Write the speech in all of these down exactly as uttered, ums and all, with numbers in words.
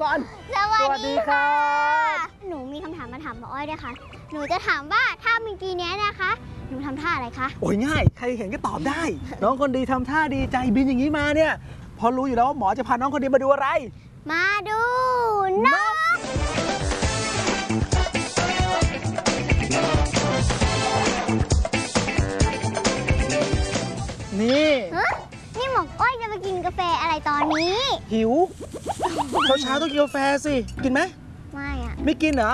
ก่อนสวัสดีค่ะหนูมีคำถามมาถามหมออ้อยด้วยค่ะหนูจะถามว่าถ้าเมื่อกี้นี้นะคะหนูทำท่าอะไรคะโอ้ยง่ายใครเห็นก็ตอบได้น้องคนดีทำท่าดีใจบินอย่างนี้มาเนี่ยพอรู้อยู่แล้วว่าหมอจะพาน้องคนดีมาดูอะไรมาดูนกนี่นี่หมออ้อยจะไปกินกาแฟอะไรตอนนี้หิวเช้าเช้าต้องกินกาแฟสิกินไหมไม่อะไม่กินเหรอ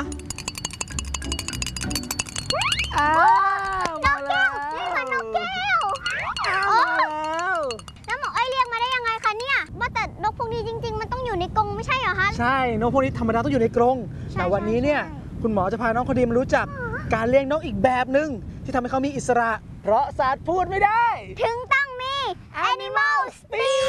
อ้าวมาแล้วนี่มันนกแก้วมาแล้วแล้วหมออ้อยเรียกมาได้ยังไงคะเนี่ยว่าแต่นกพวกนี้จริงๆมันต้องอยู่ในกรงไม่ใช่เหรอคะใช่นกพวกนี้ธรรมดาต้องอยู่ในกรงแต่วันนี้เนี่ยคุณหมอจะพาน้องคนดีมารู้จักการเลี้ยงนกอีกแบบหนึ่งที่ทำให้เขามีอิสระเพราะสัตว์พูดไม่ได้ถึงต้องมี Animal Speak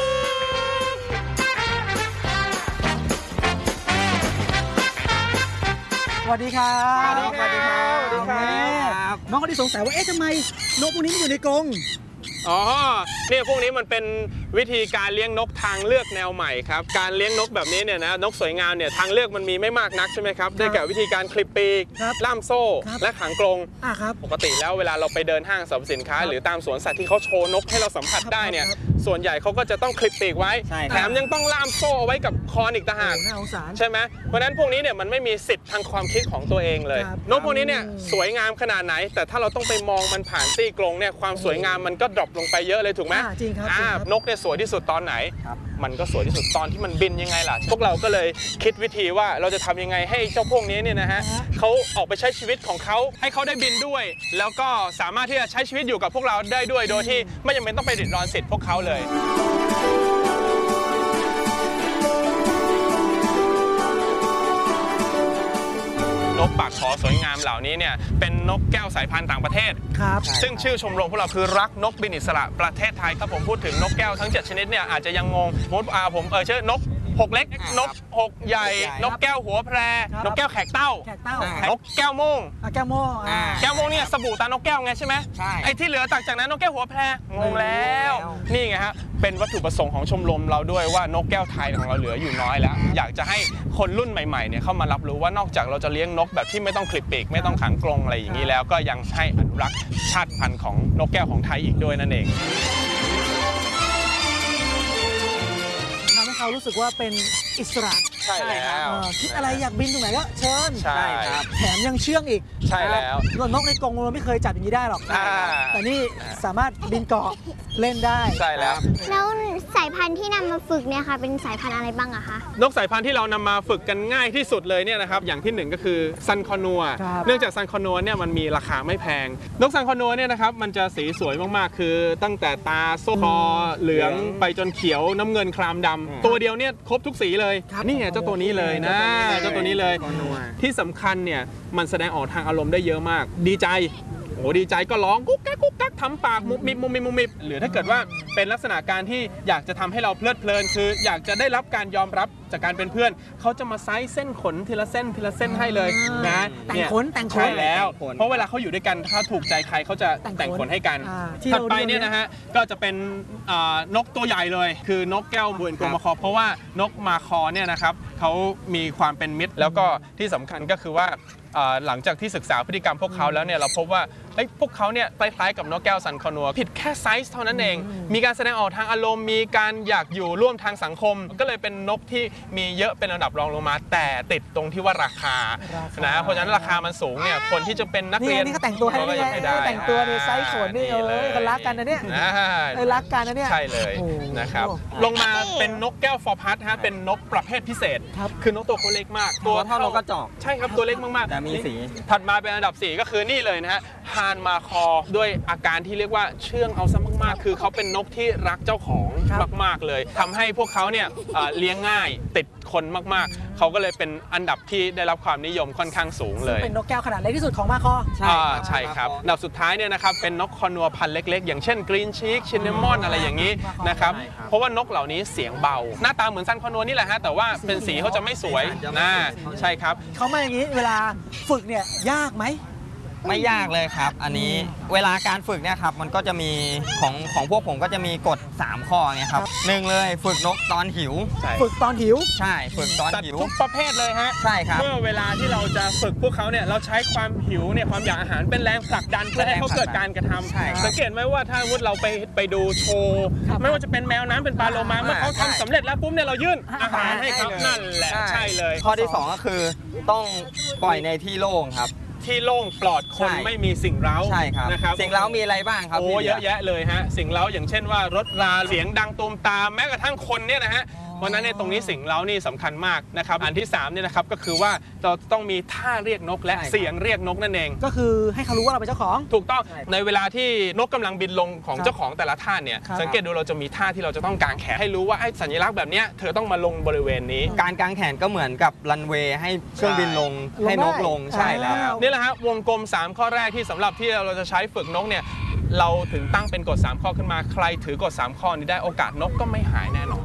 สวัสดีครับสวัสดีครับสวัสดีครับน้องคนดีสงสัยว่าเอ๊ะทำไมนกพวกนี้มันอยู่ในกรงอ๋อเนี่ยพวกนี้มันเป็นวิธีการเลี้ยงนกทางเลือกแนวใหม่ครับการเลี้ยงนกแบบนี้เนี่ยนะนกสวยงามเนี่ยทางเลือกมันมีไม่มากนักใช่ไหมครับได้แก่วิธีการคลิปปีกล่ามโซ่และขังกรงปกติแล้วเวลาเราไปเดินห้างสรรพสินค้าหรือตามสวนสัตว์ที่เขาโชว์นกให้เราสัมผัสได้เนี่ยส่วนใหญ่เขาก็จะต้องคลิปปีกไว้แถมยังต้องล่ามโซ่เอาไว้กับคออีกต่างหากใช่ไหมเพราะนั้นพวกนี้เนี่ยมันไม่มีสิทธิ์ทางความคิดของตัวเองเลยนกพวกนี้เนี่ยสวยงามขนาดไหนแต่ถ้าเราต้องไปมองมันผ่านซี่กรงเนี่ยความสวยงามมันก็ดรอปลงไปเยอะเลยถูกไหมจริงครับนกเนี่ยสวยที่สุดตอนไหนมันก็สวยที่สุดตอนที่มันบินยังไงล่ะพวกเราก็เลยคิดวิธีว่าเราจะทำยังไงให้เจ้าพวกนี้เนี่ยนะฮะเขาออกไปใช้ชีวิตของเขาให้เขาได้บินด้วยแล้วก็สามารถที่จะใช้ชีวิตอยู่กับพวกเราได้ด้วยโดยที่ไม่จำเป็นต้องไปเดือดร้อนสิทธิ์พวกเขาเลยนกปากขอสวยงามเหล่านี้เนี่ยเป็นนกแก้วสายพันธุ์ต่างประเทศครับซึ่งชื่อชมรมพวกเราคือรักนกบินอิสระประเทศไทยครับผมพูดถึงนกแก้วทั้งเจ็ดชนิดเนี่ยอาจจะยังงงมดอาผมเออชื่อนกหกเล็กนกหกใหญ่นกแก้วหัวแพรนกแก้วแขกเต้านกแก้วโม่งแก้วโม่งแก้วโม่งเนี่ยสบู่ตานกแก้วไงใช่ไหมใช่ไอ้ที่เหลือต่างจากนั้นนกแก้วหัวแพรงงแล้วนี่ไงฮะเป็นวัตถุประสงค์ของชมรมเราด้วยว่านกแก้วไทยของเราเหลืออยู่น้อยแล้วอยากจะให้คนรุ่นใหม่ๆเนี่ยเข้ามารับรู้ว่านอกจากเราจะเลี้ยงนกแบบที่ไม่ต้องคลิปปีกไม่ต้องขังกรงอะไรอย่างนี้แล้วก็ยังให้อนุรักษ์ชาติพันธุ์ของนกแก้วของไทยอีกด้วยนั่นเองทำให้เขารู้สึกว่าเป็นอิสระใช่แล้วคิดอะไรอยากบินตรงไหนก็เชิญใช่ครับแถมยังเชื่องอีกใช่แล้วนกในกรงเราไม่เคยจับอย่างนี้ได้หรอกแต่นี่สามารถบินเกาะเล่นได้ใช่แล้วแล้วสายพันธุ์ที่นำมาฝึกเนี่ยค่ะเป็นสายพันธุ์อะไรบ้างอะคะนกสายพันธุ์ที่เรานำมาฝึกกันง่ายที่สุดเลยเนี่ยนะครับอย่างที่หนึ่งก็คือซันคอนัวเนื่องจากซันคอนัวเนี่ยมันมีราคาไม่แพงนกซันคอนัวเนี่ยนะครับมันจะสีสวยมากๆคือตั้งแต่ตาโซ่คอเหลืองไปจนเขียวน้ำเงินครามดำตัวเดียวเนี่ยครบทุกสีเลยนี่ไงเจ้าตัวนี้เลยนะเจ้าตัวนี้เลยที่สำคัญเนี่ยมันแสดงออกทางอารมณ์ได้เยอะมากดีใจโอ้ดีใจก็ร้องกุ๊กกักกุ๊กกักทำปากมุบมิบมุบมิบมุบมิบหรือถ้าเกิดว่าเป็นลักษณะการที่อยากจะทำให้เราเพลิดเพลินคืออยากจะได้รับการยอมรับจากการเป็นเพื่อนเขาจะมาไซส์เส้นขนทีละเส้นทีละเส้นให้เลยนะแต่งขนแต่งขนใช่แล้วเพราะเวลาเขาอยู่ด้วยกันถ้าถูกใจใครเขาจะแต่งขนให้กันถัดไปเนี่ยนะฮะก็จะเป็นนกตัวใหญ่เลยคือนกแก้วบุญกรมคอเพราะว่านกมาคอเนี่ยนะครับเขามีความเป็นมิตรแล้วก็ที่สำคัญก็คือว่าหลังจากที่ศึกษาพฤติกรรมพวกเขาแล้วเนี่ยเราพบว่าพวกเขาเนี่ยคล้ายๆกับนกแก้วซันคอนัวผิดแค่ไซส์เท่านั้นเองมีการแสดงออกทางอารมณ์มีการอยากอยู่ร่วมทางสังคมก็เลยเป็นนกที่มีเยอะเป็นระดับรองลงมาแต่ติดตรงที่ว่าราคานะเพราะฉะนั้นราคามันสูงเนี่ยคนที่จะเป็นนักเรียนนี่ก็แต่งตัวให้ได้แต่งตัวในไซส์ขนนี่เออกันรักกันนะเนี่ยเออรักกันนะเนี่ยใช่เลยนะครับลงมาเป็นนกแก้วฟอร์พัสฮะเป็นนกประเภทพิเศษคือนกตัวเขาเล็กมากตัวเท่านกกระจอกใช่ครับตัวเล็กมากๆแต่มีสีถัดมาเป็นอันดับสี่ก็คือนี่เลยนะฮะฮานมาคอด้วยอาการที่เรียกว่าเชื่องเอาซะมากๆคือเขาเป็นนกที่รักเจ้าของมากๆเลยทำให้พวกเขาเนี่ยเลี้ยงง่ายติดคนมากๆเขาก็เลยเป็นอันดับที่ได้รับความนิยมค่อนข้างสูงเลยเป็นนกแก้วขนาดเล็กที่สุดของมาคอใช่ใช่ครับอันดับสุดท้ายเนี่ยนะครับเป็นนกคอนัวพันธุ์เล็กๆอย่างเช่นกรีนชีกชินเนมอนอะไรอย่างนี้นะครับเพราะว่านกเหล่านี้เสียงเบาหน้าตาเหมือนซันคอนัวนี่แหละฮะแต่ว่าเป็นสีเขาจะไม่สวยนะใช่ครับเขามาอย่างนี้เวลาฝึกเนี่ยยากไหมไม่ยากเลยครับ อันนี้เวลาการฝึกเนี่ยครับมันก็จะมีของของพวกผมก็จะมีกฎสามข้อไงครับหนึ่งเลยฝึกนกตอนหิวใช่ฝึกตอนหิวใช่ฝึกตอนสัตว์หิวทุกประเภทเลยฮะใช่ครับเมื่อเวลาที่เราจะฝึกพวกเขาเนี่ยเราใช้ความหิวเนี่ยความอยากอาหารเป็นแรงผลักดันเพื่อให้เขาเกิดการกระทำใช่ครับสังเกตไหมว่าถ้าสมมุติเราไปไปดูโชว์ครับไม่ว่าจะเป็นแมวน้ำเป็นปลาโลมาเมื่อเขาใช่ทำสำเร็จแล้วปุ๊บเนี่ยเรายื่นอาหารให้เขาใช่เลยนั่นแหละใช่เลยข้อที่สองก็คือต้องปล่อยในที่โล่งครับที่โล่งปลอดคนใช่ไม่มีสิ่งเร้าใช่ครับนะครับสิ่งเร้ามีอะไรบ้างครับโอ้พี่เยอะแยะเลยฮะสิ่งเร้าอย่างเช่นว่ารถราเสียงดังตูมตามแม้กระทั่งคนเนี่ยนะฮะเพราะฉะนั้นในยตรงนี้สิ่งเร้านี่สำคัญมากนะครับอันที่สามเนี่ยนะครับก็คือว่าเราต้องมีท่าเรียกนกและใช่ครับเสียงเรียกนกนั่นเองก็คือให้เขารู้ว่าเราเป็นเจ้าของถูกต้องใช่ในเวลาที่นกกำลังบินลงของครับเจ้าของแต่ละท่านเนี่ยครับสังเกตดูเราจะมีท่าที่เราจะต้องกางแขนให้รู้ว่าไอ้สัญลักษณ์แบบเนี้ยเธอต้องมาลงบริเวณนี้การกางแขนก็เหมือนกับรันเวย์ให้เครื่องบินลงลงให้นกได้ลงใช่แล้วอ้าวนี่แหละฮะวงกลมสามข้อแรกที่สำหรับที่เราจะใช้ฝึกนกเนี่ยเราถึงตั้งเป็นกฎสามข้อขึ้นมาใครถือกฎสามข้อนี้ได้โอกาสนกก็ไม่หายแน่นอน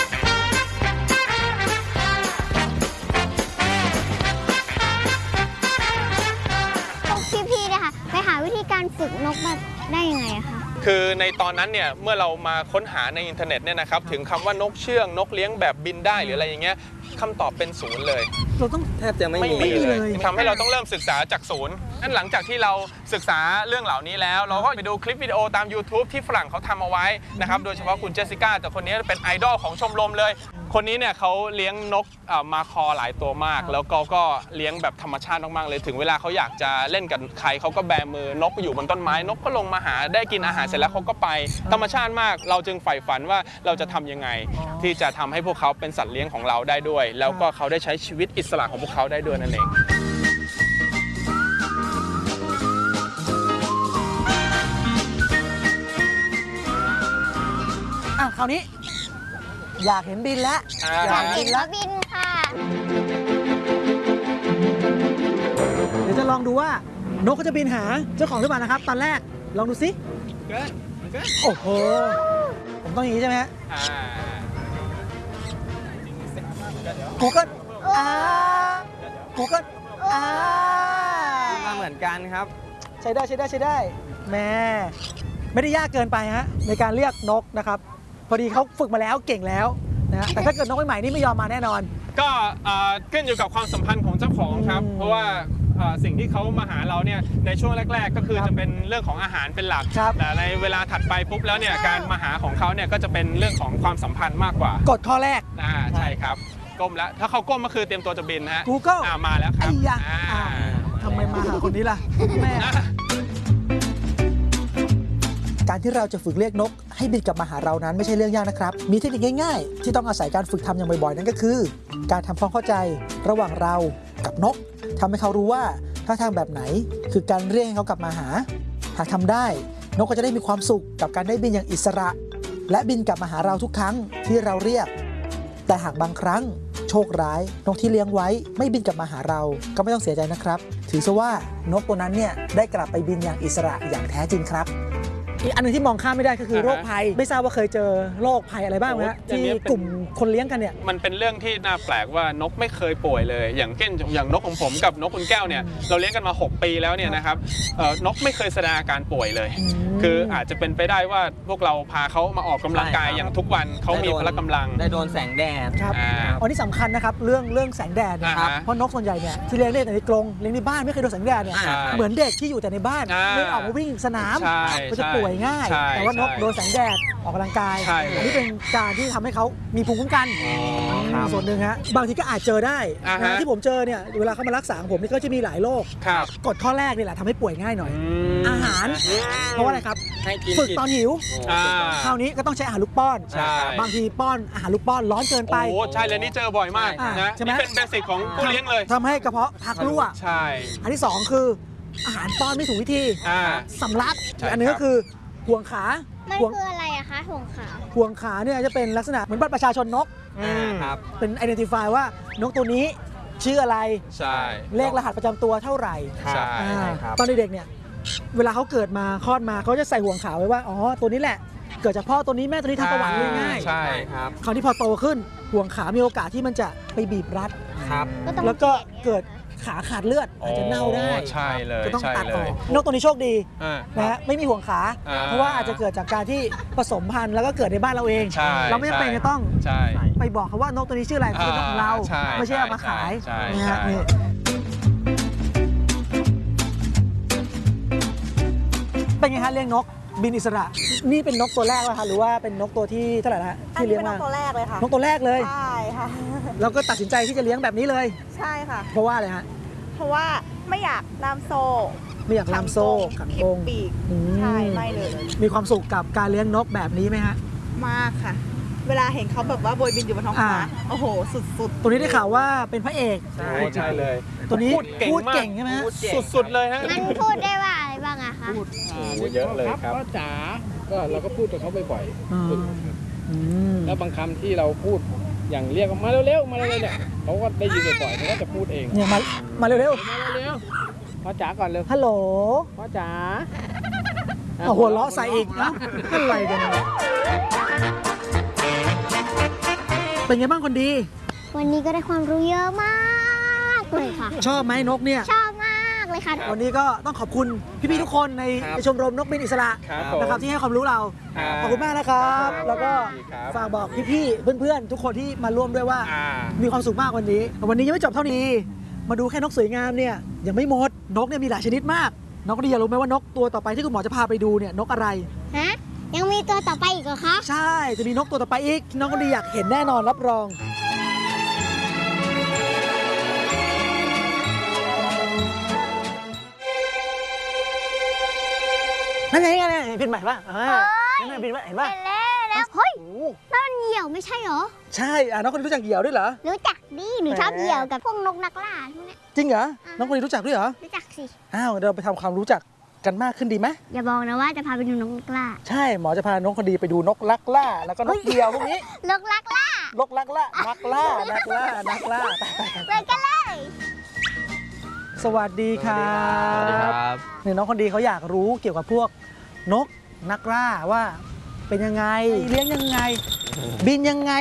พวกพี่ๆนะคะไปหาวิธีการฝึกนกมาได้ยังไงอะคะคือในตอนนั้นเนี่ยเมื่อเรามาค้นหาในอินเทอร์เน็ตเนี่ยนะครับถึงคำว่านกเชื่องนกเลี้ยงแบบบินได้หรืออะไรอย่างเงี้ยคำตอบเป็นศูนย์เลยเราต้องแทบจะไม่ไม่มีมีเลเลย ยทำให้เราต้องเริ่มศึกษาจากศูนย์นั่นหลังจากที่เราศึกษาเรื่องเหล่านี้แล้ว เราก็ไปดูคลิปวิดีโอตาม YouTube ที่ฝรั่งเขาทำเอาไว้นะครับโดยเฉพาะคุณเจสสิก้าแต่คนนี้เป็นไอดอลของชมรมเลย คนนี้เนี่ยเขาเลี้ยงนกเอ่อมาคอหลายตัวมาก แล้วก็ก็เลี้ยงแบบธรรมชาติมากๆเลยถึงเวลาเขาอยากจะเล่นกับใครเขาก็แบมือนกอยู่บนต้นไม้นกก็ลงมาหาได้กินอาหารเสร็จแล้วเขาก็ไปธรรมชาติมากเราจึงใฝ่ฝันว่าเราจะทำยังไง ที่จะทำให้พวกเขาเป็นสัตว์เลี้ยงของเราได้ด้วย แล้วก็เขาได้ใช้ชีวิตอิสระของพวกเขาได้ด้วยนั่นเองอ่ะคราวนี้ อยากเห็นบินแล้วอ่าอยากเห็บินนแล้วบินค่ะเดี๋ยวจะลองดูว่านกเขาจะบินหาเจ้าของหรือเปล่านะครับ ตอนแรกลองดูสิโอ้โหผมต้องอย่างนี้ใช่ไหมฮะอ่ากูก็อ่ากูก็อ่ามาเหมือนกันครับใช้ได้ใช้ได้ใช้ได้แม่ไม่ได้ยากเกินไปฮะในการเรียกนกนะครับ พอดีเขาฝึกมาแล้วเก่งแล้วนะฮะแต่ถ้าเกิดนกใหม่ๆนี่ไม่ยอมมาแน่นอนก็เอ่อขึ้นอยู่กับความสัมพันธ์ของเจ้าของครับอืมเพราะว่าเอ่อสิ่งที่เขามาหาเราเนี่ยในช่วงแรก ๆ ก็คือครับจะเป็นเรื่องของอาหารเป็นหลักครับแต่ในเวลาถัดไปปุ๊บแล้วเนี่ยการมาหาของเขาเนี่ยก็จะเป็นเรื่องของความสัมพันธ์มากกว่ากฎข้อแรกอ่าใช่ครับก้มแล้วถ้าเขาก้มก็คือเตรียมตัวจะบินนะฮะ Google อ่ามาแล้วครับไอ้ยะอ่าอ้าวทำไมมาหาคนนี้ล่ะแม่อ่ะการที่เราจะฝึกเรียกนกให้บินกลับมาหาเรานั้นไม่ใช่เรื่องยากนะครับ มีเทคนิคง่ายๆ ที่ต้องอาศัยการฝึกทำอย่างบ่อยๆ นั่นก็คือ การทำความเข้าใจระหว่างเรากับนกทำให้เขารู้ว่าท่าทางแบบไหนคือการเรียกให้เขากลับมาหา หากทำได้นกก็จะได้มีความสุขกับการได้บินอย่างอิสระ และบินกลับมาหาเราทุกครั้งที่เราเรียก แต่หากบางครั้งโชคร้ายนกที่เลี้ยงไว้ไม่บินกลับมาหาเราก็ไม่ต้องเสียใจนะครับ ถือซะว่านกตัวนั้นเนี่ยได้กลับไปบินอย่างอิสระอย่างแท้จริงครับอีกอันหนึงที่มองข้ามไม่ได้ก็คืออ่าฮะโรคภัย ไม่ทราบว่าเคยเจอโรคภัยอะไรบ้างไหมฮะโอ้อย่างที่เงี้ยเป็นกลุ่มคนเลี้ยงกันเนี่ยมันเป็นเรื่องที่น่าแปลกว่านกไม่เคยป่วยเลย อย่างเช่นอย่างนกของผมกับนกคุณแก้วเนี่ยเราเลี้ยงกันมาหกปีแล้วเนี่ยนะครับเอ่อนกไม่เคยแสดงอาการป่วยเลยอืมคืออาจจะเป็นไปได้ว่าพวกเราพาเขามาออกกำลังกายใช่ครับอย่างทุกวันเขามีพละกำลังได้โดนแสงแดดครับอ่าอันนี้สำคัญนะครับเรื่องเรื่องแสงแดดเนยอ่าฮะเพราะนกส่วนใหญ่เนี่ยที่เลี้ยงได้แต่ในกรงเลี้ยงในบ้านไม่เคยโดนแสงแดดเนี่ยใช่เหมือนเด็กที่อยู่แต่ในบ้านอ่าไม่ออกมาวิ่งสนามใช่ก็จะใช่ป่วยง่ายใช่แต่ว่านกใช่โดนแสงแดดออกกำลังกายใช่อันนี้เป็นการที่ทำให้เขามีภูมิคุ้มกันครับส่วนหนึ่งฮะบางทีก็อาจเจอได้อ่าฮะนะที่ผมเจอเนี่ยเวลาเขามารักษาของผมนี่ก็จะมีหลายโรคครับกฎข้อแรกนี่แหละทำให้ป่วยง่ายหน่อยมอาหาร เพราะว่าอะไรครับให้กินฝึกตอนหิวอ่าคราวนี้ก็ต้องใช้อาหารลูกป้อนใช่บางทีป้อนอาหารลูกป้อนร้อนเกินไปโอ้ใช่เลยนี่เจอบ่อยมากอ่านะใช่ไหมนี่เป็นเบสิกของผู้เลี้ยงเลยทำให้กระเพาะพักรั่วใช่อันที่สองคืออาหารป้อนไม่ถูกวิธีอ่าสำลักใช่อันนึงครับก็คือห่วงขามันห่วงคืออะไรอะคะห่วงขาห่วงขาเนี่ยจะเป็นลักษณะเหมือนบัตรประชาชนนกอืมครับเป็น identify ว่านกตัวนี้ชื่ออะไรใช่เลขรหัสประจำตัวเท่าไหร่ใช่อ่าใช่ครับตอนเด็กๆเนี่ยเวลาเขาเกิดมาคลอดมาเขาจะใส่ห่วงขาไว้ว่าอ๋อตัวนี้แหละ เกิดจากพ่อตัวนี้แม่ตัวนี้ทำประวัติง่ายใช่ครับๆคราวนี้พอโตขึ้นห่วงขามีโอกาสที่มันจะไปบีบรัดครับต้องแล้วก็เกิดขาขาดเลือดอาจจะเน่าได้ใช่เลยจะต้องใช่ตัดเลออย กนกตัวนี้โชคดีอ่านะฮะไม่มีห่วงขาอ่าเพราะว่าอาจจะเกิดจากการที่ผสมพันธุ์แล้วก็เกิดในบ้านเราเองใช่เราไม่จำเป็นจะต้องใช่ไปบอกเขาว่านกตัวนี้ชื่ออะไรเป็นนกของเราใช่ไม่ใช่เอามาขายใช่นะใช่ฮะนี่เป็นไงฮะเลี้ยงนกบินอิสระนี่เป็นนกตัวแรกแล้วคะหรือว่าเป็นนกตัวที่เท่าไหร่นะฮะอันที่นี้เลี้ยงเป็นนมากตัวแรกเลยค่ะนกตัวแรกเลยใช่ค่ะเราก็ตัดสินใจที่จะเลี้ยงแบบนี้เลยใช่ค่ะเพราะว่าอะไรฮะเพราะว่าไม่อยากล่ามโซ่ไม่อยากลามโซ่ขังเข็กมรงปีกอืมใช่ไม่เลยมีความสุขกับการเลี้ยงนกแบบนี้ไหมฮะมากค่ะ เวลาเห็นเขาแบบว่าโบยบินอยู่บนท้องฟ้าอ่าโอ้โห สุดๆตัวนี้ได้ข่าวว่าเป็นพระเอกโอ้ใช่เลยตัวนี้พูดเก่งพูดมากเก่งใช่ไหมฮะสุดๆเลยฮะมันพูดได้ว่าอะไรบ้างอะคะโอ้เยอะเลยครับก็จ๋าก็เราก็พูดกับเขาบ่อยอืมอืมๆ แล้วบางคำที่เราพูดอย่างเรียกว่ามาเร็วๆมาเร็วๆเนี่ยเขาก็ได้ยินบ่อยๆเขาก็จะพูดเองเนี่ยมามาเร็วมาเร็วๆพ่อจ๋าก่อนเร็วๆฮัลโหลพ่อจ๋าเอาหัวเราะใส่อีกนะอะไรกันเนี่ยเป็นไงบ้างคนดีวันนี้ก็ได้ความรู้เยอะมากเลยค่ะชอบไหมนกเนี่ยชอบมากเลยค่ะวันนี้ก็ต้องขอบคุณพี่ๆทุกคนในในชมรมนกบินอิสระครับผมนะครับที่ให้ความรู้เราครับขอบคุณมากนะครับ แล้วก็ครับฝากบอกพี่ๆเพื่อนๆทุกคนที่มาร่วมด้วยว่าอ่ามีความสุขมากวันนี้แต่วันนี้ยังไม่จบเท่านี้ มาดูแค่นกสวยงามเนี่ยยังไม่หมดนกเนี่ยมีหลายชนิดมากนกดีอยากรู้ไหมว่านกตัวต่อไปที่คุณหมอจะพาไปดูเนี่ยนกอะไรฮะ ยังมีตัวต่อไปอีกเหรอคะใช่จะมีนกตัวต่อไปอีกที่น้องก็ดีอยากเห็นแน่นอนรับรองนั่นไงนั่นไงบินใหม่ป่ะอ่านั่นไงบินใหม่เห็นป่ะเป็นแล้วแล้วเฮ้ยโอ้นั่นมันเหยี่ยวไม่ใช่เหรอใช่อ่ะน้องคนนี้รู้จักเหยี่ยวด้วยเหรอรู้จักดิหนูชอบเหยี่ยวกับพวกนกนักล่าพวกเนี้ยจริงเหรอน้องคนนี้รู้จักด้วยเหรอรู้จักสิอ้าวเดี๋ยวเราไปทำความรู้จักกันมากขึ้นดีไหมอย่าบอกนะว่าจะพาไปดูนกนักล่าใช่หมอจะพาน้องคนดีไปดูนกลักล่าแล้วก็นกเหยี่ยวพวกนี้นกลักล่านกลักล่านักล่านักล่านักล่าไปไปไปกันเลยสวัสดีครับสวัสดีครับเนี่ยน้องคนดีเขาอยากรู้เกี่ยวกับพวกนกนักล่าว่าเป็นยังไงเลี้ยงยังไง บินยังไง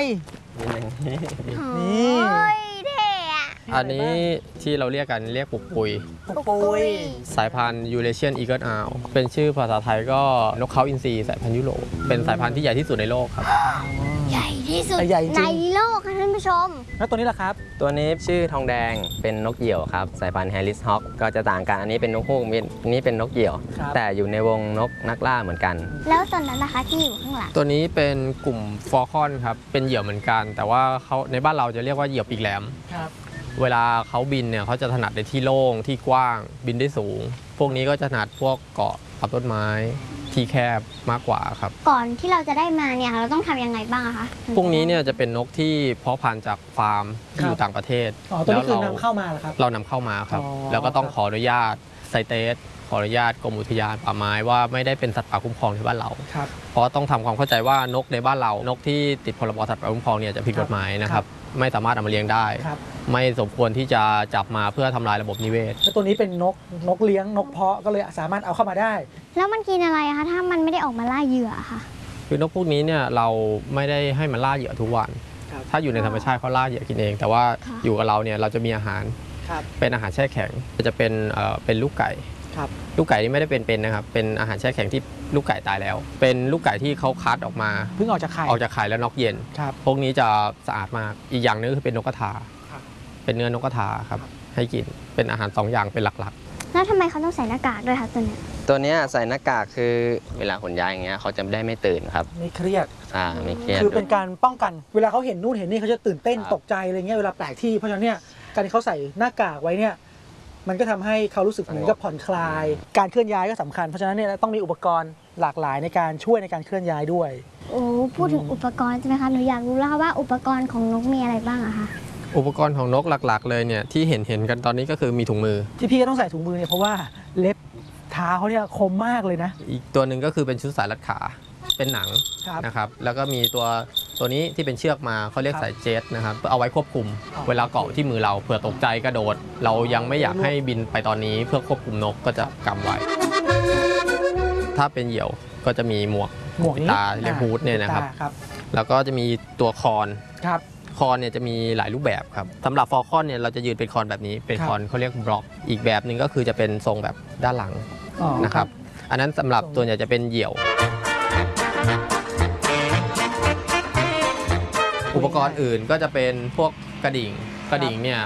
นี่โอ้ยเท่อะอันนี้ที่เราเรียกกันเรียกปุกปุยปุกปุยสายพันธุ์ยูเรเชียนอีเกิลอาวเป็นชื่อภาษาไทยก็นกเขาอินทรีสายพันธุ์ยุโรปเป็นสายพันธุ์ที่ใหญ่ที่สุดในโลกครับใหญ่ที่สุดใหญ่จริงในโลกค่ะท่านผู้ชมแล้วตัวนี้ล่ะครับตัวนี้ชื่อทองแดงเป็นนกเหยี่ยวครับสายพันธุ์แฮร์ริสฮอคก็จะต่างกันอันนี้เป็นนกฮูกอันนี้เป็นนกเหยี่ยวครับแต่อยู่ในวงนกนักล่าเหมือนกันแล้วตอนนั้นนะคะที่อยู่ข้างหลังตัวนี้เป็นกลุ่มฟอร์คอนครับเป็นเหยี่ยวเหมือนกัน แต่ว่าเขาในบ้านเราจะเรียกว่าเหยี่ยวปีกแหลมครับเวลาเขาบินเนี่ยเขาจะถนัดในที่โล่งที่กว้างบินได้สูง พวกนี้ก็จะถนัดพวกเกาะกับต้นไม้ที่แคบมากกว่าครับก่อนที่เราจะได้มาเนี่ยเราต้องทำยังไงบ้างอะคะพวกนี้เนี่ยจะเป็นนกที่เพาะพันธุ์จากฟาร์มที่อยู่ต่างประเทศอ๋อตัวนี้คือแล้วนำเข้ามาเหรอครับเรานำเข้ามาครับอ๋อแล้วก็ต้องขออนุญาตไซเตสขออนุญาตกรมอุทยานป่าไม้ว่าไม่ได้เป็นสัตว์ป่าคุ้มครองในบ้านเราครับเพราะต้องทำความเข้าใจว่านกในบ้านเรา นกที่ติดพรบสัตว์ป่าคุ้มครองเนี่ยจะผิดกฎหมายนะครับไม่สามารถเอามาเลี้ยงได้ครับไม่สมควรที่จะจับมาเพื่อทำลายระบบนิเวศแล้วตัวนี้เป็นนกนกเลี้ยงนกเพาะก็เลยสามารถเอาเข้ามาได้แล้วมันกินอะไรอะคะถ้ามันไม่ได้ออกมาล่าเหยื่ออะค่ะคือนกพวกนี้เนี่ยเราไม่ได้ให้มันล่าเหยื่อทุกวันครับถ้าอยู่ในธรรมชาติเขาล่าเหยื่อกินเอง แต่ว่าค่ะอยู่กับเราเนี่ยเราจะมีอาหารครับเป็นอาหารแช่แข็งจะเป็นเอ่อเป็นลูกไก่ครับลูกไก่นี่ไม่ได้เป็นเป็นนะครับ เป็นอาหารแช่แข็งที่ลูกไก่ตายแล้ว เป็นลูกไก่ที่เขาคัดออกมาเพิ่งออกจากไข่ออกจากไข่แล้วน็อกเย็นครับพวกนี้จะสะอาดมาก อีกอย่างหนึงก็คือเป็นนกกระทาครับเป็นเนื้อนกกระทาครับ ให้กิน เป็นอาหารสองอย่างเป็นหลักแล้วทำไมเขาต้องใส่หน้ากากด้วยคะตัวเนี้ยตัวเนี้ยใส่หน้ากากคือเวลาขนย้ายอย่างเงี้ยเขาจะได้ไม่ตื่นครับไม่เครียดอ่าไม่เครียดคือเป็นการป้องกัน เวลาเขาเห็นนู่นเห็นนี่เขาจะตื่นเต้นครับตกใจอะไรเงี้ยเวลาแปลกที่เพราะฉะนั้นเนี่ยการที่เขาใส่หน้ากากไว้เนี่ยมันก็ทำให้เขารู้สึกเหมือนกับผ่อนคลาย การเคลื่อนย้ายก็สำคัญเพราะฉะนั้นเนี่ยต้องมีอุปกรณ์หลากหลายในการช่วยในการเคลื่อนย้ายด้วยโอ้พูดถึงอุปกรณ์ใช่ไหมคะหนูอยากรู้แล้วค่ะว่าอุปกรณ์ของนกมีอะไรบ้างอะคะๆ อุปกรณ์ของนกหลักๆ เลยเนี่ยที่เห็นเห็นกันตอนนี้ก็คือมีถุงมือที่พี่ก็ต้องใส่ถุงมือเนี่ยเพราะว่าเล็บเท้าเขาเนี่ยคมมากเลยนะอีกตัวหนึ่งก็คือเป็นชุดสายรัดขา เป็นหนังครับนะครับ แล้วก็มีตัวตัวนี้ที่เป็นเชือกมาเขาเรียกครับสายเจ็ตนะครับ เอาไว้ควบคุมอ๋อเวลาเกาะที่มือเราเผื่อตกใจกระโดด เรายังไม่อยากให้บินไปตอนนี้เพื่อควบคุมนกก็จะกำไว้ ถ้าเป็นเหยี่ยวก็จะมีหมวกหมวกนี้ตาเรียกฮูดเนี่ยนะครับตาครับแล้วก็จะมีตัวคอนครับคคอนเนี่ยจะมีหลายรูปแบบครับสำหรับฟอลคอนเนี่ยเราจะยืนเป็นคอนแบบนี้เป็นคอนเขาเรียกบล็อกอีกแบบหนึ่งก็คือจะเป็นทรงแบบด้านหลังอ๋อนะครับอันนั้นสำหรับตัวใหญ่จะเป็นเหยี่ยว อุปกรณ์อื่นก็จะเป็นพวกกระดิ่งกระดิ่งเนี่ย